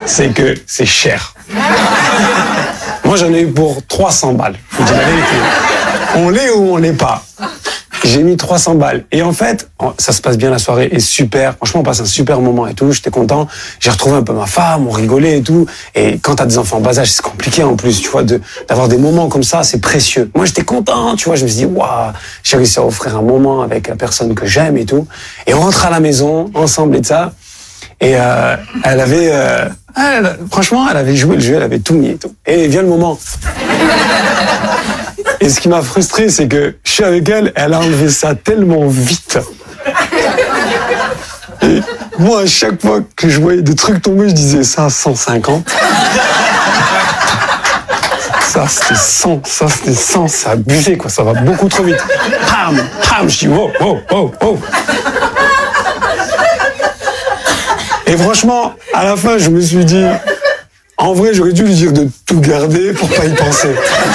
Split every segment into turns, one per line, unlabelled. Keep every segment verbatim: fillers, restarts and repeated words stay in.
c'est que c'est cher. Moi, j'en ai eu pour trois cents balles. Je vous dis la vérité. On l'est ou on l'est pas. J'ai mis trois cents balles. Et en fait, ça se passe bien, la soirée est super. Franchement, on passe un super moment et tout. J'étais content. J'ai retrouvé un peu ma femme, on rigolait et tout. Et quand t'as des enfants en bas âge, c'est compliqué en plus, tu vois, de, d'avoir des moments comme ça, c'est précieux. Moi, j'étais content, tu vois. Je me suis dit, waouh, j'ai réussi à offrir un moment avec la personne que j'aime et tout. Et on rentre à la maison, ensemble et ça. Et euh, elle avait, euh, elle, franchement, elle avait joué le jeu, elle avait tout mis et tout. Et vient le moment. Et ce qui m'a frustré, c'est que je suis avec elle, elle a enlevé ça tellement vite. Et moi, à chaque fois que je voyais des trucs tomber, je disais ça à cent cinquante. Ça, c'était cent, ça, c'était cent, c'est abusé, quoi, ça va beaucoup trop vite. Pam, pam, je dis wow, wow, wow, wow. Et franchement, à la fin, je me suis dit, en vrai, j'aurais dû lui dire de tout garder pour pas y penser.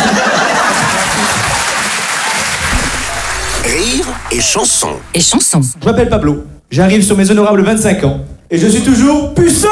Rire et chanson.
Et chanson.
Je m'appelle Pablo, j'arrive sur mes honorables vingt-cinq ans et je suis toujours puceau.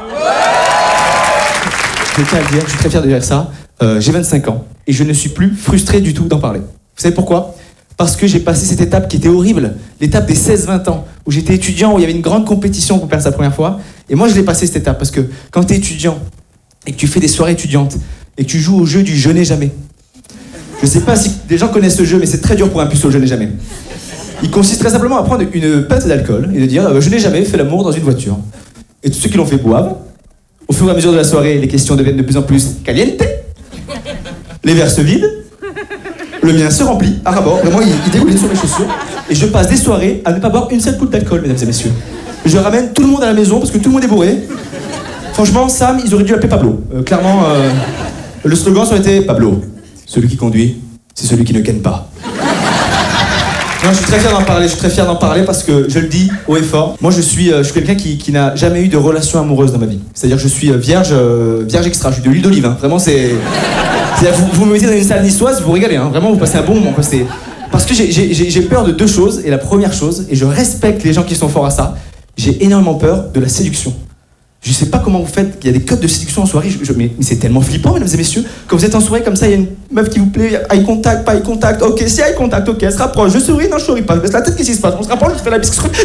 Je tiens à le dire, je suis très fier de dire ça. Euh, j'ai vingt-cinq ans et je ne suis plus frustré du tout d'en parler. Vous savez pourquoi ? Parce que j'ai passé cette étape qui était horrible, l'étape des seize vingt ans, où j'étais étudiant, où il y avait une grande compétition pour faire sa première fois. Et moi, je l'ai passé cette étape parce que quand tu es étudiant et que tu fais des soirées étudiantes et que tu joues au jeu du je n'ai jamais. Je sais pas si des gens connaissent ce jeu, mais c'est très dur pour un puceau, je n'ai jamais. Il consiste très simplement à prendre une pinte d'alcool et de dire euh, je n'ai jamais fait l'amour dans une voiture. Et tous ceux qui l'ont fait boivent. Au fur et à mesure de la soirée, les questions deviennent de plus en plus caliente. Les verres se vident. Le mien se remplit à rabord. Vraiment, il, il dégoulait sur mes chaussures. Et je passe des soirées à ne pas boire une seule goutte d'alcool, mesdames et messieurs. Je ramène tout le monde à la maison parce que tout le monde est bourré. Franchement, Sam, ils auraient dû l'appeler Pablo. Euh, clairement, euh, le slogan ça aurait été Pablo. Celui qui conduit, c'est celui qui ne ken pas. Non, je suis très fier d'en parler, je suis très fier d'en parler parce que je le dis haut et fort. Moi, je suis, euh, je suis quelqu'un qui, qui n'a jamais eu de relation amoureuse dans ma vie. C'est-à-dire que je suis euh, vierge, euh, vierge extra, je suis de l'huile d'olive. Hein. Vraiment, c'est... c'est-à-dire, vous, vous me mettez dans une salle niçoise, vous vous régalez. Hein. Vraiment, vous passez un bon moment. Quoi. C'est... Parce que j'ai, j'ai, j'ai peur de deux choses. Et la première chose, et je respecte les gens qui sont forts à ça, j'ai énormément peur de la séduction. Je sais pas comment vous faites, il y a des codes de séduction en soirée, je, je, mais, mais c'est tellement flippant, mesdames et messieurs. Quand vous êtes en soirée comme ça, il y a une meuf qui vous plaît, eye contact, pas eye contact, ok, si eye contact, ok, elle se rapproche, je souris, non je souris pas, je baisse la tête, qu'est-ce qui se passe ? On se rapproche, je fais la biscuit, stop !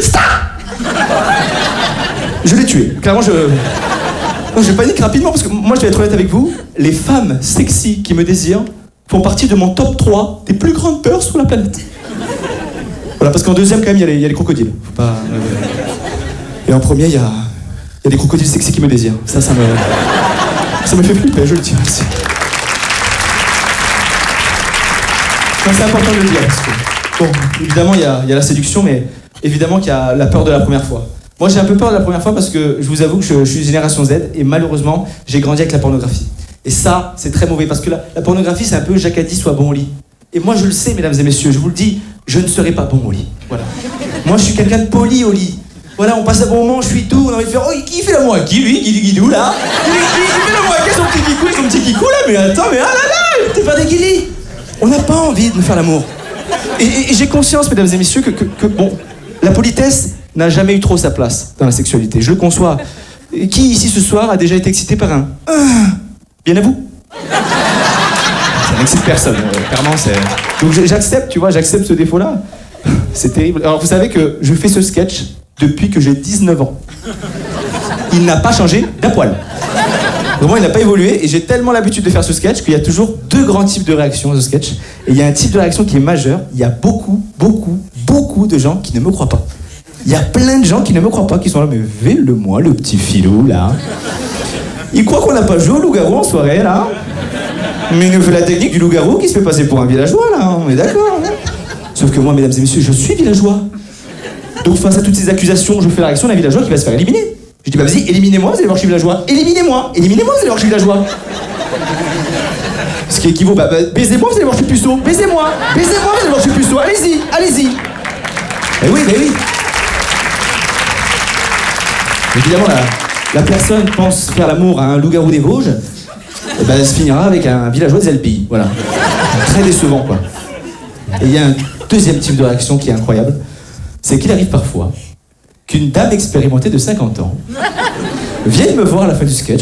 Je l'ai tué, clairement je... Non, je panique rapidement parce que moi je vais être honnête avec vous, les femmes sexy qui me désirent font partie de mon top trois des plus grandes peurs sur la planète. Voilà, parce qu'en deuxième quand même, il y a les, il y a les crocodiles. Faut pas... Et en premier, il y a... Il y a des crocodiles sexy qui me désirent. Ça, ça me... Ça me fait flipper, je le tiens aussi. Non, c'est important de le dire. Parce que, bon, évidemment, il y a, il y a la séduction, mais évidemment qu'il y a la peur de la première fois. Moi, j'ai un peu peur de la première fois parce que je vous avoue que je, je suis génération Z et malheureusement, j'ai grandi avec la pornographie. Et ça, c'est très mauvais parce que la, la pornographie, c'est un peu Jacques a dit, sois bon au lit. Et moi, je le sais, mesdames et messieurs, je vous le dis, je ne serai pas bon au lit. Voilà. Moi, je suis quelqu'un de poli au lit. Voilà, on passe un bon moment, je suis doux, on a envie de faire « Oh, qui fait l'amour à qui, lui, Guidou Guidou, là ?» Il fait l'amour à qui, son petit kikou et son petit kikou, là? Mais attends, mais ah là là, t'es pas des guilis. On n'a pas envie de me faire l'amour. Et, et, et j'ai conscience, mesdames et messieurs, que, que, que, bon, la politesse n'a jamais eu trop sa place dans la sexualité. Je le conçois. Et qui, ici, ce soir, a déjà été excité par un « Ah » Bien à vous. Ça n'excite personne, euh, clairement, c'est... Donc j'accepte, tu vois, j'accepte ce défaut-là. C'est terrible. Alors, vous savez que je fais ce sketch depuis que j'ai dix-neuf ans. Il n'a pas changé d'un poil. Vraiment, il n'a pas évolué et j'ai tellement l'habitude de faire ce sketch qu'il y a toujours deux grands types de réactions à ce sketch. Et il y a un type de réaction qui est majeur. Il y a beaucoup, beaucoup, beaucoup de gens qui ne me croient pas. Il y a plein de gens qui ne me croient pas, qui sont là, mais vele-moi le petit filou, là. Il croit qu'on n'a pas joué au loup-garou en soirée, là. Mais il nous fait la technique du loup-garou qui se fait passer pour un villageois, là. On est d'accord, hein. Sauf que moi, mesdames et messieurs, je suis villageois. Donc face à toutes ces accusations, je fais la réaction d'un villageois qui va se faire éliminer. Je dis bah vas-y, éliminez-moi, vous allez voir que je suis villageois. Éliminez-moi, éliminez-moi, vous allez voir que je suis villageois. Ce qui équivaut, bah, bah baisez-moi, vous allez voir que je suis puceau. Baisez-moi, baisez-moi, vous allez voir que je suis puceau. Allez-y, allez-y. Eh oui, eh oui. Évidemment, la, la personne pense faire l'amour à un loup-garou des Vosges, et ben elle se finira avec un villageois des Alpilles. Voilà. Très décevant, quoi. Et il y a un deuxième type de réaction qui est incroyable. C'est qu'il arrive parfois qu'une dame expérimentée de cinquante ans vienne me voir à la fin du sketch